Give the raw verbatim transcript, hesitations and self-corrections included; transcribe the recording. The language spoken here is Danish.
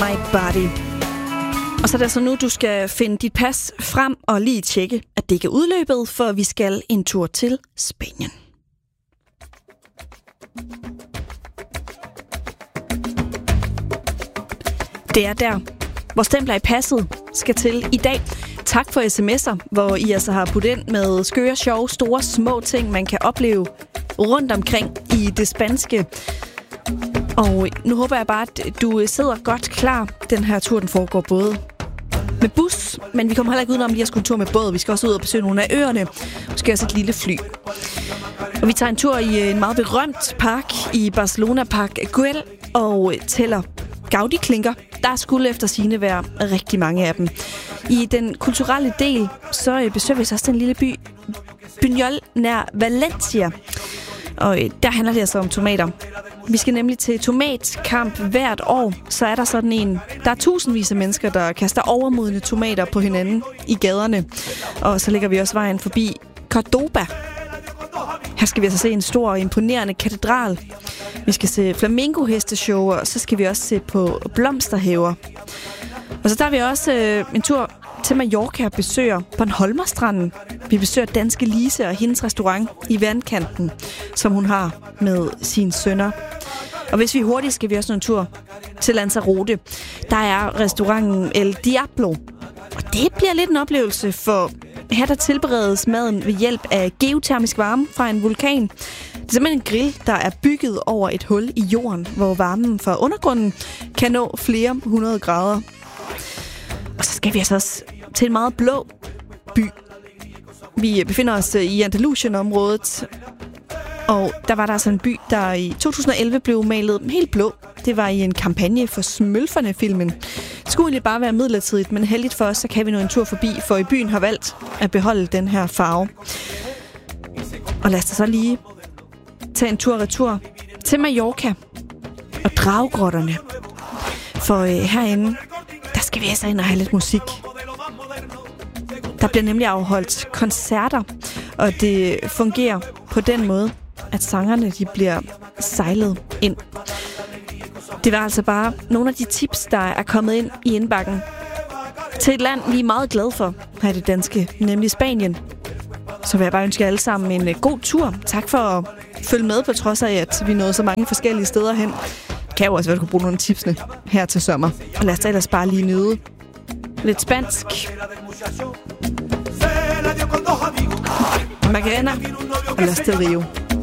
My Body. Og så er det altså nu, du skal finde dit pas frem og lige tjekke, at det ikke er udløbet, for vi skal en tur til Spanien. Det er der, hvor stempler i passet skal til i dag. Tak for sms'er, hvor I altså har puttet ind med skøre, sjove, store, små ting, man kan opleve rundt omkring i det spanske. Og nu håber jeg bare, at du sidder godt klar. Den her tur, den foregår både med bus, men vi kommer heller ikke udenom lige at skulle en tur med båd. Vi skal også ud og besøge nogle af øerne. Vi skal også et lille fly. Og vi tager en tur i en meget berømt park i Barcelona, Park Güell, og tæller Gaudi-klinker. Der skulle efter sigende være rigtig mange af dem. I den kulturelle del, så besøger vi også den lille by Buñol nær Valencia. Og der handler det altså om tomater. Vi skal nemlig til tomatkamp hvert år. Så er der sådan en... Der er tusindvis af mennesker, der kaster overmodne tomater på hinanden i gaderne. Og så lægger vi også vejen forbi Cordoba. Her skal vi altså se en stor og imponerende katedral. Vi skal se flamingohesteshow, og så skal vi også se på blomsterhaver. Og så tager vi også øh, en tur til Mallorca og besøger Bornholmerstranden. Vi besøger danske Lise og hendes restaurant i vandkanten, som hun har med sine sønner. Og hvis vi er hurtige, skal vi også en tur til Lanzarote. Der er restauranten El Diablo. Og det bliver lidt en oplevelse, for her der tilberedes maden ved hjælp af geotermisk varme fra en vulkan. Det er simpelthen en grill, der er bygget over et hul i jorden, hvor varmen fra undergrunden kan nå flere hundrede grader. Og så skal vi altså også til en meget blå by. Vi befinder os i Andalusien-området, og der var der altså en by, der i to tusind og elleve blev malet helt blå. Det var i en kampagne for Smølferne-filmen. Det skulle egentlig bare være midlertidigt, men heldigt for os, så kan vi nå en tur forbi, for i byen har valgt at beholde den her farve. Og lad os så lige tage en tur-retur til Mallorca og Dragegrotterne. For øh, herinde, der skal vi altså ind og have lidt musik. Der bliver nemlig afholdt koncerter, og det fungerer på den måde, at sangerne de bliver sejlet ind. Det var altså bare nogle af de tips, der er kommet ind i indbakken til et land, vi er meget glade for her i det danske, nemlig Spanien. Så vil jeg bare ønske jer alle sammen en god tur. Tak for at følge med, på trods af, at vi nåede så mange forskellige steder hen. Det kan jo også være, at du kunne bruge nogle af tipsene her til sommer. Og lad os da ellers bare lige nyde lidt spansk. Macarena og Los del Rio.